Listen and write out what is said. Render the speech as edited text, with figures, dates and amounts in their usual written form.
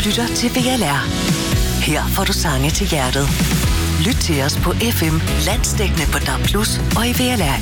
lytter til VLR. Her får du sange til hjertet. Lyt til os på FM, landsdækkende på DAB+, og i VLR